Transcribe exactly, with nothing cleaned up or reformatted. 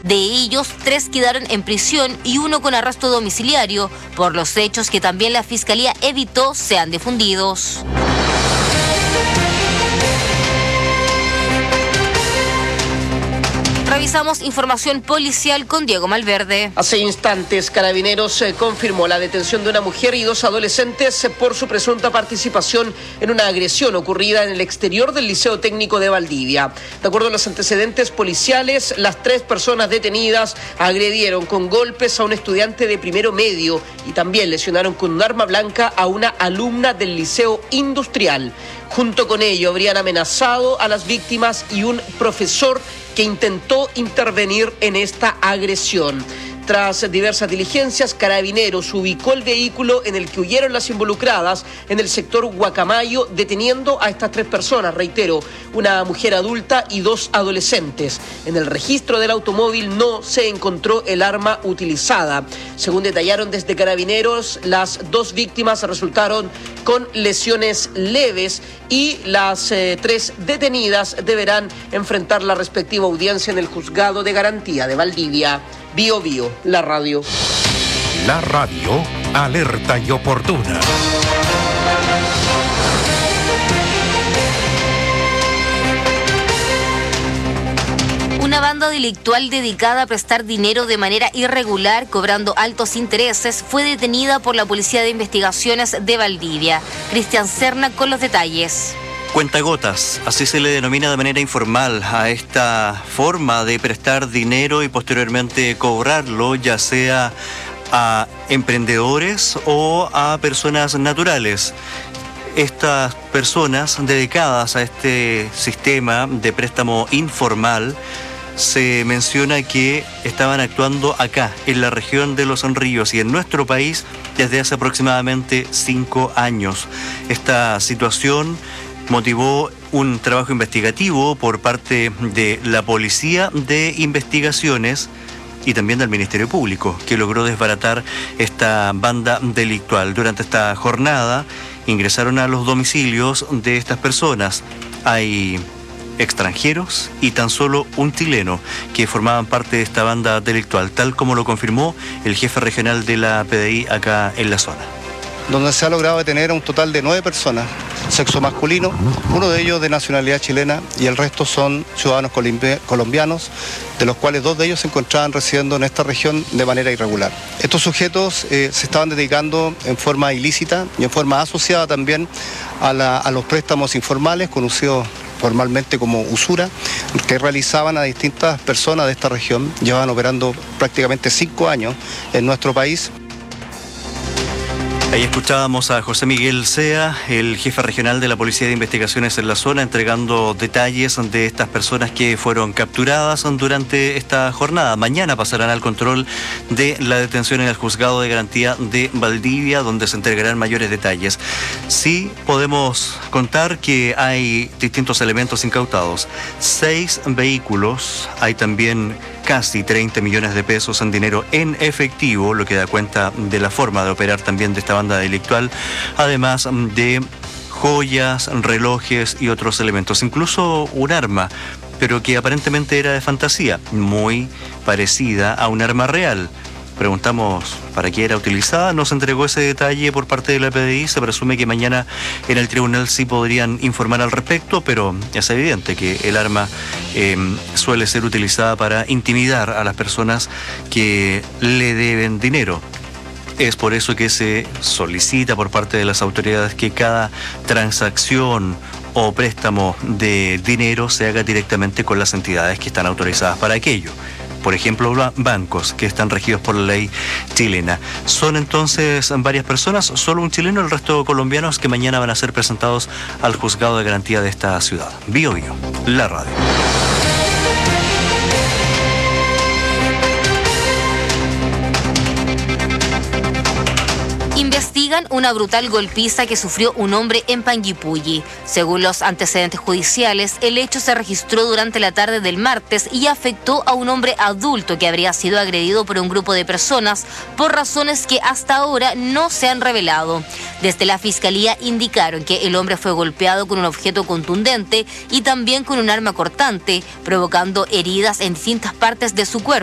De ellos, tres quedaron en prisión y uno con arresto domiciliario, por los hechos que también la Fiscalía evitó sean difundidos. Revisamos información policial con Diego Malverde. Hace instantes, Carabineros eh, confirmó la detención de una mujer y dos adolescentes eh, por su presunta participación en una agresión ocurrida en el exterior del Liceo Técnico de Valdivia. De acuerdo a los antecedentes policiales, las tres personas detenidas agredieron con golpes a un estudiante de primero medio y también lesionaron con un arma blanca a una alumna del Liceo Industrial. Junto con ello, habrían amenazado a las víctimas y un profesor que intentó intervenir en esta agresión. Tras diversas diligencias, Carabineros ubicó el vehículo en el que huyeron las involucradas en el sector Guacamayo, deteniendo a estas tres personas, reitero, una mujer adulta y dos adolescentes. En el registro del automóvil no se encontró el arma utilizada. Según detallaron desde Carabineros, las dos víctimas resultaron con lesiones leves y las eh, tres detenidas deberán enfrentar la respectiva audiencia en el Juzgado de Garantía de Valdivia. Bio Bio, la radio. La radio, alerta y oportuna. Una banda delictual dedicada a prestar dinero de manera irregular, cobrando altos intereses, fue detenida por la Policía de Investigaciones de Valdivia. Cristian Serna con los detalles. Cuentagotas, así se le denomina de manera informal a esta forma de prestar dinero y posteriormente cobrarlo, ya sea a emprendedores o a personas naturales. Estas personas dedicadas a este sistema de préstamo informal se menciona que estaban actuando acá, en la región de Los Ríos y en nuestro país desde hace aproximadamente cinco años. Esta situación motivó un trabajo investigativo por parte de la Policía de Investigaciones y también del Ministerio Público, que logró desbaratar esta banda delictual. Durante esta jornada ingresaron a los domicilios de estas personas. Hay extranjeros y tan solo un chileno que formaban parte de esta banda delictual, tal como lo confirmó el jefe regional de la P D I acá en la zona. Donde se ha logrado detener a un total de nueve personas, sexo masculino, uno de ellos de nacionalidad chilena y el resto son ciudadanos colombianos, de los cuales dos de ellos se encontraban residiendo en esta región de manera irregular. Estos sujetos eh, se estaban dedicando en forma ilícita y en forma asociada también a, la, a los préstamos informales, conocidos formalmente como usura, que realizaban a distintas personas de esta región. Llevaban operando prácticamente cinco años en nuestro país. Ahí escuchábamos a José Miguel Sea, el jefe regional de la Policía de Investigaciones en la zona, entregando detalles de estas personas que fueron capturadas durante esta jornada. Mañana pasarán al control de la detención en el Juzgado de Garantía de Valdivia, donde se entregarán mayores detalles. Sí podemos contar que hay distintos elementos incautados. Seis vehículos, hay también casi treinta millones de pesos en dinero en efectivo, lo que da cuenta de la forma de operar también de esta banda delictual, además de joyas, relojes y otros elementos, incluso un arma, pero que aparentemente era de fantasía, muy parecida a un arma real. Preguntamos para qué era utilizada, nos entregó ese detalle por parte de la P D I, se presume que mañana en el tribunal sí podrían informar al respecto, pero es evidente que el arma eh, suele ser utilizada para intimidar a las personas que le deben dinero. Es por eso que se solicita por parte de las autoridades que cada transacción o préstamo de dinero se haga directamente con las entidades que están autorizadas para aquello. Por ejemplo, bancos que están regidos por la ley chilena. Son entonces varias personas, solo un chileno, el resto colombianos que mañana van a ser presentados al Juzgado de Garantía de esta ciudad. Bio Bio, la radio. Investigan una brutal golpiza que sufrió un hombre en Panguipulli. Según los antecedentes judiciales, el hecho se registró durante la tarde del martes y afectó a un hombre adulto que habría sido agredido por un grupo de personas por razones que hasta ahora no se han revelado. Desde la Fiscalía indicaron que el hombre fue golpeado con un objeto contundente y también con un arma cortante, provocando heridas en distintas partes de su cuerpo.